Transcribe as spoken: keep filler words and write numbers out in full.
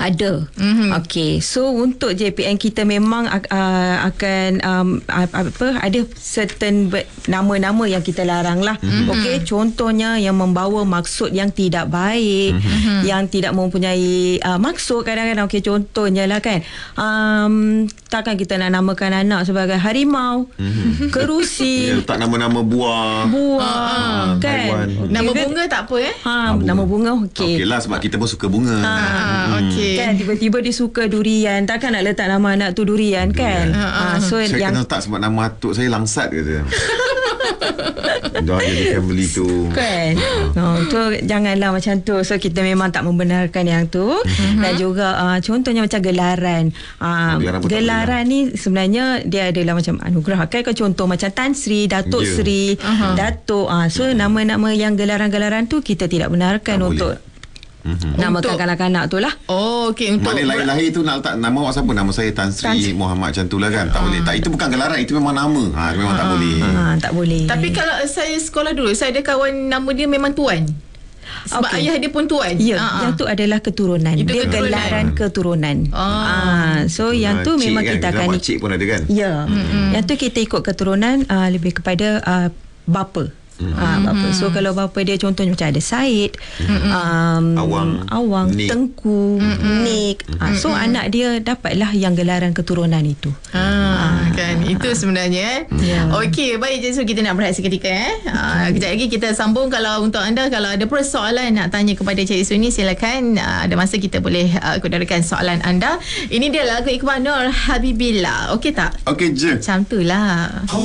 Ada. Mm-hmm. Okey, so untuk J P N kita memang uh, akan um, apa ada certain nama-nama yang kita larang lah. Mm-hmm. Okey, contohnya yang membawa maksud yang tidak baik, mm-hmm. yang tidak mempunyai uh, maksud kadang-kadang. Okey, contohnya lah kan, um, takkan kita nak namakan anak sebagai harimau, mm-hmm. kerusi, ya, letak nama-nama buah, buah, uh, kan. Okay, nama bunga tak apa eh? Ha, bunga. Nama bunga okey. Okey lah, sebab kita pun suka bunga. Ha, hmm. Okey. Kan tiba-tiba dia suka durian, takkan nak letak nama anak tu durian kan. Ha, ha, so saya yang kena letak sebab nama atuk saya Langsat kata. Dah jadi family tu kan. No, tu janganlah macam tu. So kita memang tak membenarkan yang tu. Mm-hmm. Dan juga uh, contohnya macam gelaran. Uh, gelaran gelaran ni sebenarnya dia adalah macam anugerah. Kan contoh macam Tan Sri, Datuk yeah. Sri, uh-huh. Datuk. Uh, so mm-hmm. nama-nama yang gelaran-gelaran tu kita tidak benarkan tak untuk boleh. Mm-hmm. Namakan untuk kanak-kanak tu lah. Oh, okey. Untuk maknanya lahir-lahir tu nak letak nama awak siapa? Nama saya Tan Sri Tan Sri Muhammad macam tu lah kan. Tak uh. boleh. Tak, itu bukan gelaran, itu memang nama. Ha, memang uh. tak boleh. Ha, tak boleh. Tapi kalau saya sekolah dulu, saya ada kawan nama dia memang Tuan. Sebab okay. ayah dia pun Tuan. Ya, uh-huh. yang tu adalah keturunan. Itu dia keturunan. Gelaran keturunan. Oh. Ah, so uh, yang tu memang kan? kita akan cik pun ada kan. Ya. Mm-hmm. Yang tu kita ikut keturunan uh, lebih kepada uh, bapa. Mm-hmm. Ha, bapa. So kalau bapa dia contohnya macam ada Said, mm-hmm. um, Awang, Awang Nik. Tengku, mm-hmm. Nik. Ha, so mm-hmm. anak dia dapatlah yang gelaran keturunan itu. Ha, ha. Kan itu sebenarnya. Yeah. Okey, baik, so kita nak berehat seketika eh. Ha, kejap lagi kita sambung. Kalau untuk anda kalau ada persoalan nak tanya kepada Cik Suni, silakan uh, ada masa kita boleh uh, kudarakan soalan anda. Ini dia lagu Iqbal Nur Habibillah. Okey tak? Okey je. Macam tu lah.